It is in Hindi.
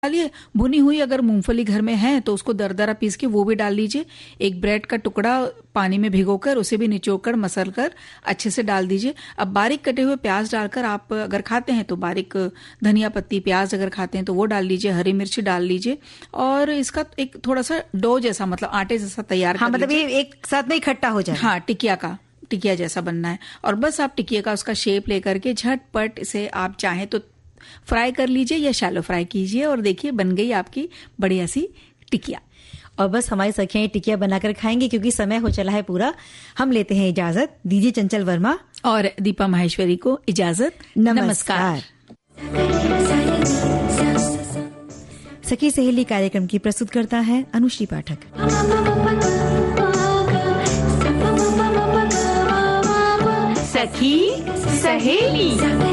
डालिए। भुनी हुई अगर मूंगफली घर में है तो उसको दरदरा पीस के वो भी डाल लीजिए। एक ब्रेड का टुकड़ा पानी में भिगोकर उसे भी निचोड़कर मसल कर अच्छे से डाल दीजिए। अब बारीक कटे हुए प्याज डालकर, आप अगर खाते हैं तो बारीक धनिया पत्ती, प्याज अगर खाते हैं तो वो डाल लीजिए, हरी मिर्च डाल लीजिए और इसका एक थोड़ा सा डो जैसा, मतलब आटे जैसा तैयार कर मतलब ये एक साथ में इकट्ठा हो जाए। हाँ, टिकिया जैसा बनना है। और बस आप टिकिया का उसका शेप लेकर के झटपट इसे आप चाहें तो फ्राई कर लीजिए या शैलो फ्राई कीजिए और देखिए बन गई आपकी बढ़िया सी टिकिया। और बस हमारी सखियां ये टिकिया बनाकर खाएंगे क्योंकि समय हो चला है पूरा। हम लेते हैं इजाजत, दीजिए चंचल वर्मा और दीपा माहेश्वरी को इजाजत। नमस्कार। सखी सहेली कार्यक्रम की प्रस्तुत करता है अनुश्री पाठक। सखी सहेली।